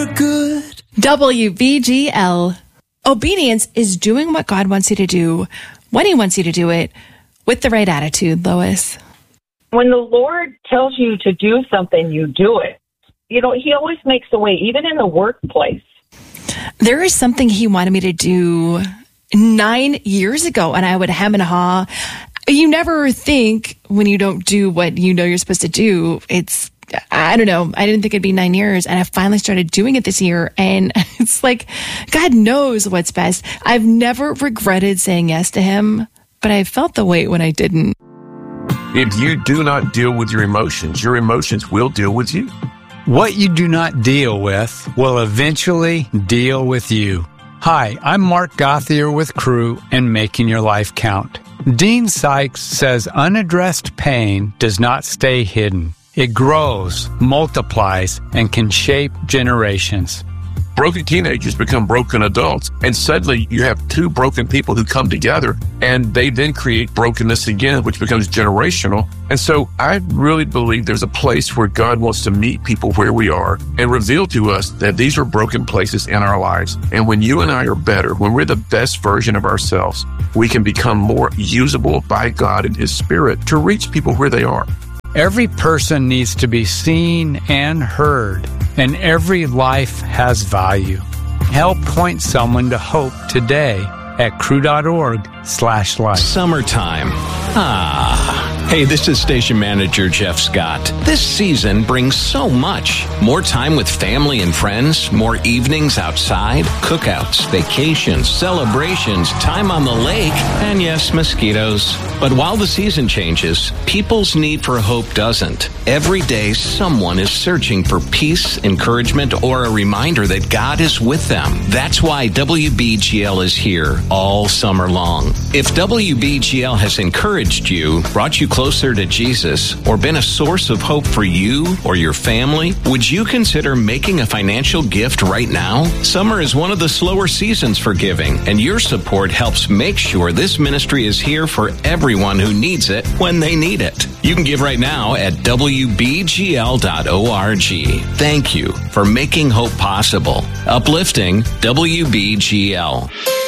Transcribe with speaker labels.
Speaker 1: you're good.
Speaker 2: WBGL. Obedience is doing what God wants you to do when He wants you to do it with the right attitude, Lois.
Speaker 3: When the Lord tells you to do something, you do it. You know, He always makes a way, even in the workplace.
Speaker 2: There is something He wanted me to do 9 years ago, and I would hem and haw. You never think when you don't do what you know you're supposed to do, I don't know. I didn't think it'd be 9 years, and I finally started doing it this year, and it's like, God knows what's best. I've never regretted saying yes to Him, but I felt the weight when I didn't.
Speaker 4: If you do not deal with your emotions will deal with you.
Speaker 5: What you do not deal with will eventually deal with you. Hi, I'm Mark Gothier with Crew and Making Your Life Count. Dean Sykes says unaddressed pain does not stay hidden. It grows, multiplies, and can shape generations.
Speaker 4: Broken teenagers become broken adults, and suddenly you have two broken people who come together, and they then create brokenness again, which becomes generational. And so I really believe there's a place where God wants to meet people where we are and reveal to us that these are broken places in our lives. And when you and I are better, when we're the best version of ourselves, we can become more usable by God and His Spirit to reach people where they are.
Speaker 5: Every person needs to be seen and heard, and every life has value. Help point someone to hope today at crew.org/life.
Speaker 6: Summertime. Hey, this is station manager Jeff Scott. This season brings so much. More time with family and friends, more evenings outside, cookouts, vacations, celebrations, time on the lake, and yes, mosquitoes. But while the season changes, people's need for hope doesn't. Every day, someone is searching for peace, encouragement, or a reminder that God is with them. That's why WBGL is here all summer long. If WBGL has encouraged you, brought you closer to Jesus, or been a source of hope for you or your family, would you consider making a financial gift right now? Summer is one of the slower seasons for giving, and your support helps make sure this ministry is here for everyone who needs it when they need it. You can give right now at WBGL.org. Thank you for making hope possible. Uplifting WBGL.